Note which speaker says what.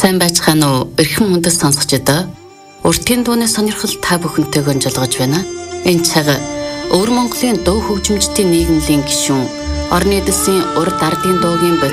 Speaker 1: Сайн байцгаана уу? Эрхэм хүндэс сонсогчдоо. Уртын дууны сонирхол та бүхэнтэйг онжолгож байна. Энэ цаг Өвөр Монголын дуу хөгжимчдийн нийгмийн гишүүн, орны эдийн урд ардын дуугийн